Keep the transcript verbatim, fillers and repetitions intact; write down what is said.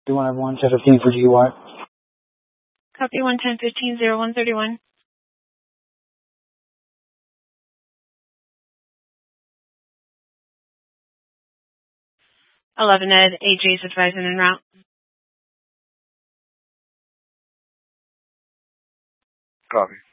Do one have one, ten fifteen for G Y. Copy one ten fifteen zero one thirty-one. eleven Ed, A J's advising en route. Copy.